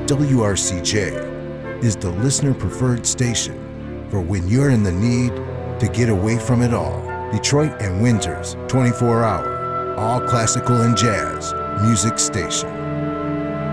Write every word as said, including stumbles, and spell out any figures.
W R C J is the listener-preferred station for when you're in the need to get away from it all. Detroit and Windsor's twenty-four hour, all classical and jazz music station.